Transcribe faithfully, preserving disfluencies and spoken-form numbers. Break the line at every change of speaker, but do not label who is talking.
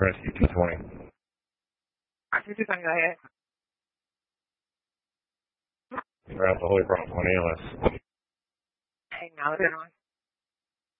Rescue two twenty.
Rescue two twenty, go ahead.
You're at the Holy Cross one A L S.
Hey, now it's on.